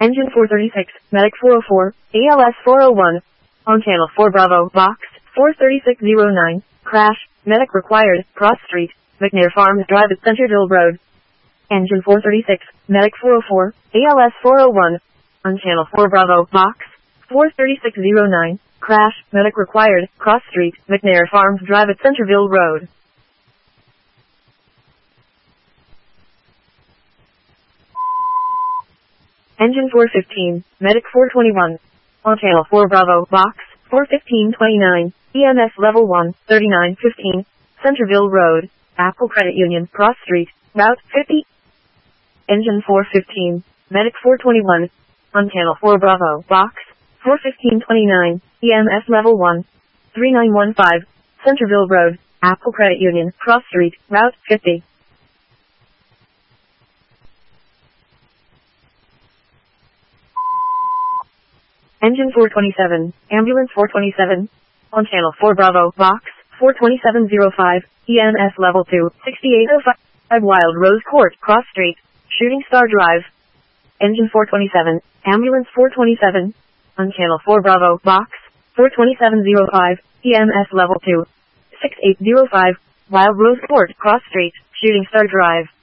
Engine 436, Medic 404, ALS 401. On channel 4 Bravo, box 43609. Crash, Medic required, Cross Street, McNair Farms Drive at Centerville Road. Engine 436, Medic 404, ALS 401. On channel 4 Bravo, box 43609. Crash, Medic required, Cross Street, McNair Farms Drive at Centerville Road. Engine 415, Medic 421. On channel 4 Bravo, box 41529, EMS level 1, 3915, Centerville Road, Apple Credit Union, Cross Street, Route 50. Engine 415, Medic 421. On channel 4 Bravo, box 41529, EMS level 1, 3915, Centerville Road, Apple Credit Union, Cross Street, Route 50. Engine 427, Ambulance 427. On channel 4 Bravo, box 42705, EMS level 2, 6805, Wild Rose Court, Cross Street, Shooting Star Drive. Engine 427, Ambulance 427. On channel 4 Bravo, box 42705, EMS level 2, 6805, Wild Rose Court, Cross Street, Shooting Star Drive.